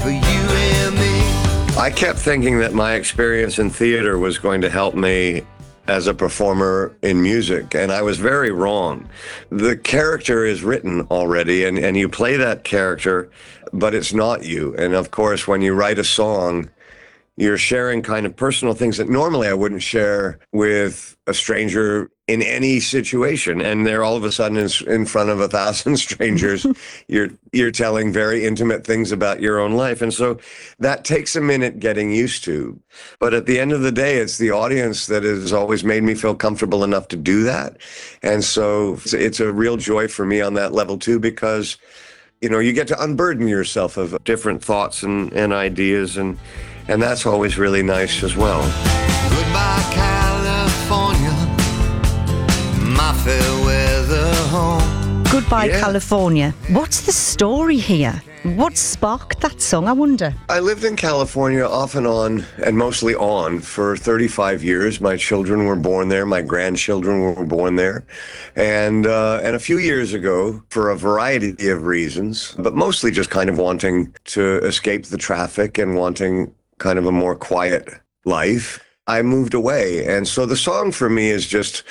for you and me. I kept thinking that my experience in theater was going to help me as a performer in music, and I was very wrong. The character is written already, and you play that character, but it's not you. And of course, when you write a song, you're sharing kind of personal things that normally I wouldn't share with a stranger in any situation. And they're all of a sudden in front of 1,000 strangers. You're telling very intimate things about your own life. And so that takes a minute getting used to. But at the end of the day, it's the audience that has always made me feel comfortable enough to do that. And so it's a real joy for me on that level too, because, you know, you get to unburden yourself of different thoughts and ideas, and that's always really nice as well. Goodbye, California, my fair weather home. Goodbye, California. What's the story here? What sparked that song, I wonder? I lived in California off and on, and mostly on, for 35 years. My children were born there. My grandchildren were born there. And a few years ago, for a variety of reasons, but mostly just kind of wanting to escape the traffic and wanting kind of a more quiet life, I moved away. And so the song for me is just